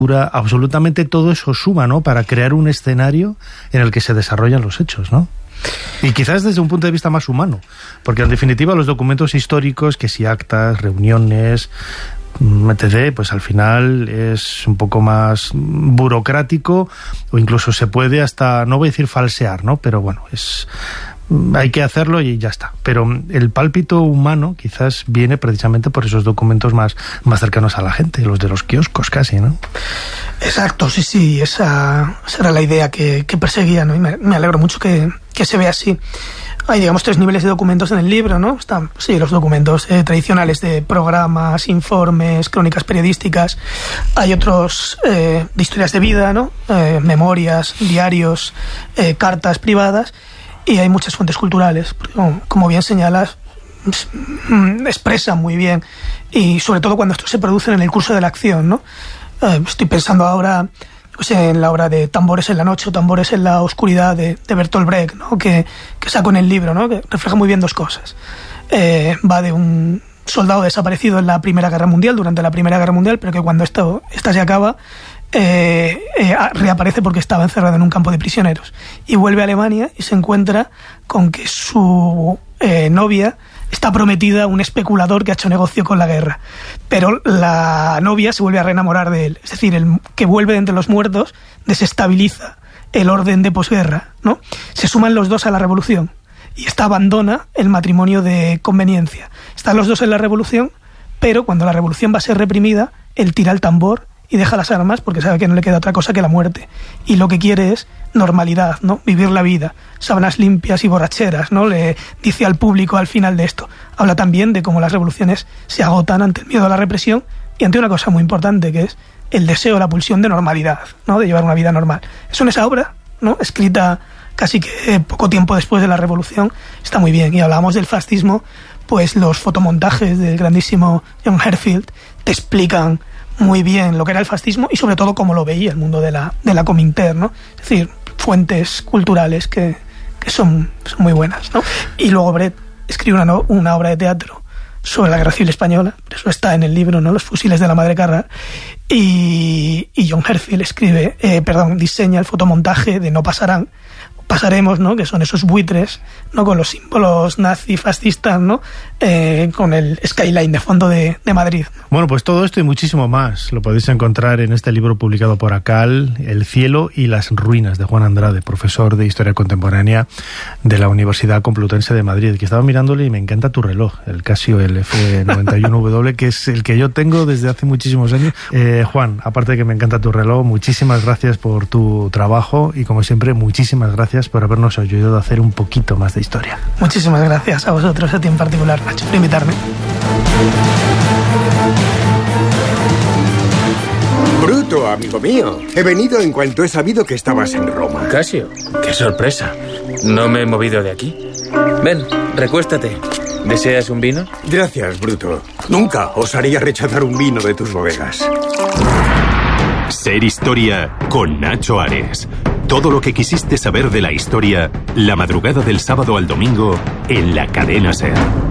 absolutamente todo eso suma, ¿no?, para crear un escenario en el que se desarrollan los hechos, ¿no? Y quizás desde un punto de vista más humano, porque en definitiva los documentos históricos, que si actas, reuniones, etc., pues al final es un poco más burocrático, o incluso se puede hasta, no voy a decir falsear, ¿no?, pero bueno, hay que hacerlo y ya está. Pero el pálpito humano quizás viene precisamente por esos documentos más cercanos a la gente, los de los kioscos casi, ¿no? Exacto, sí, esa era la idea que perseguía, ¿no? Y me alegro mucho que se vea así. Hay, digamos, 3 niveles de documentos en el libro, ¿no? Están, sí, los documentos tradicionales de programas, informes, crónicas periodísticas. Hay otros de historias de vida, ¿no? Memorias, diarios, cartas privadas. Y hay muchas fuentes culturales, porque, como bien señalas, expresan muy bien, y sobre todo cuando estos se producen en el curso de la acción, ¿no? Estoy pensando ahora en la obra de Tambores en la noche o Tambores en la oscuridad de Bertolt Brecht, ¿no?, que saco en el libro, ¿no?, que refleja muy bien 2 cosas. Va de un soldado desaparecido en la Primera Guerra Mundial, durante la Primera Guerra Mundial, pero que cuando esta se acaba, reaparece porque estaba encerrado en un campo de prisioneros, y vuelve a Alemania y se encuentra con que su novia está prometida a un especulador que ha hecho negocio con la guerra, pero la novia se vuelve a reenamorar de él. Es decir, el que vuelve de entre los muertos desestabiliza el orden de posguerra, ¿no? Se suman los 2 a la revolución y esta abandona el matrimonio de conveniencia. Están los 2 en la revolución, pero cuando la revolución va a ser reprimida, él tira el tambor y deja las armas porque sabe que no le queda otra cosa que la muerte. Y lo que quiere es normalidad, ¿no? Vivir la vida, sábanas limpias y borracheras, ¿no? Le dice al público al final de esto. Habla también de cómo las revoluciones se agotan ante el miedo a la represión y ante una cosa muy importante, que es el deseo, la pulsión de normalidad, ¿no?, de llevar una vida normal. Eso en esa obra, ¿no?, escrita casi que poco tiempo después de la revolución, está muy bien. Y hablábamos del fascismo, pues los fotomontajes del grandísimo John Herzfeld te explican muy bien lo que era el fascismo y sobre todo cómo lo veía el mundo de la Comintern, ¿no? Es decir, fuentes culturales que son muy buenas, ¿no? Y luego Brecht escribe una obra de teatro sobre la Guerra Civil Española, eso está en el libro, ¿no?, Los fusiles de la Madre Carrà, y John Herzfeld diseña el fotomontaje de No pasarán, pasaremos, ¿no?, que son esos buitres, ¿no?, con los símbolos nazi-fascistas, ¿no?, con el skyline de fondo de Madrid. Bueno, pues todo esto y muchísimo más lo podéis encontrar en este libro publicado por ACAL, El cielo y las ruinas, de Juan Andrade, profesor de Historia Contemporánea de la Universidad Complutense de Madrid, que estaba mirándole y me encanta tu reloj, el Casio LF91W, que es el que yo tengo desde hace muchísimos años. Juan, aparte de que me encanta tu reloj, muchísimas gracias por tu trabajo y, como siempre, muchísimas gracias por habernos ayudado a hacer un poquito más de historia. Muchísimas gracias a vosotros, a ti en particular, Nacho, por invitarme. Bruto, amigo mío. He venido en cuanto he sabido que estabas en Roma. Casio, qué sorpresa. No me he movido de aquí. Ven, recuéstate. ¿Deseas un vino? Gracias, Bruto. Nunca osaría rechazar un vino de tus bodegas. Ser Historia con Nacho Ares. Todo lo que quisiste saber de la historia, la madrugada del sábado al domingo en la cadena SER.